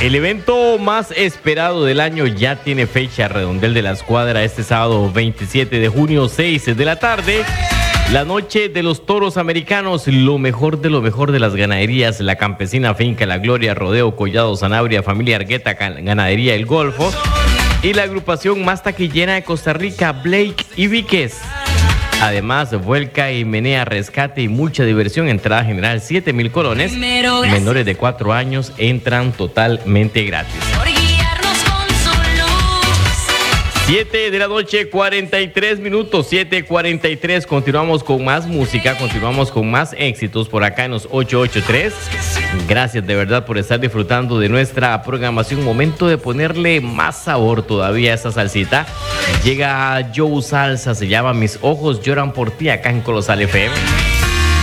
El evento más esperado del año ya tiene fecha. Redondel de la Escuadra este sábado 27 de junio, 6 de la tarde. La noche de los toros americanos, lo mejor de las ganaderías, la Campesina Finca La Gloria, Rodeo Collado Sanabria, Familia Argueta, Ganadería El Golfo y la agrupación más taquillera de Costa Rica, Blake y Víquez. Además, vuelca y menea, rescate y mucha diversión. Entrada general 7,000 colones. Menores de 4 años entran totalmente gratis. 7 de la noche, 43 minutos, 7:43. Continuamos con más música, continuamos con más éxitos por acá en los 883. Gracias de verdad por estar disfrutando de nuestra programación. Momento de ponerle más sabor todavía a esa salsita. Llega Joe Salsa, se llama Mis Ojos Lloran por Ti acá en Colosal FM.